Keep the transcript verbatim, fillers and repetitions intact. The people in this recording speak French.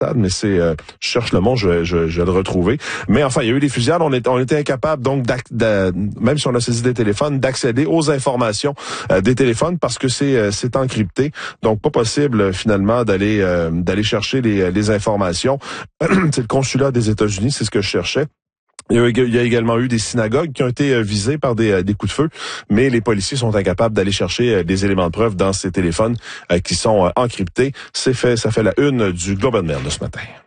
mais c'est, euh, je cherche le mot, je, je, je vais le retrouver. Mais enfin, il y a eu des fusillades, on, est, on était incapable, donc, de, même si on a saisi des téléphones, d'accéder aux informations euh, des téléphones parce que c'est, euh, c'est encrypté. Donc, pas possible, finalement, d'aller, euh, d'aller chercher les, les informations. C'est le consulat des États-Unis, c'est ce que je cherchais. Il y a également eu des synagogues qui ont été visées par des, des coups de feu, mais les policiers sont incapables d'aller chercher des éléments de preuve dans ces téléphones qui sont encryptés. C'est fait, ça fait la une du Globe and Mail de ce matin.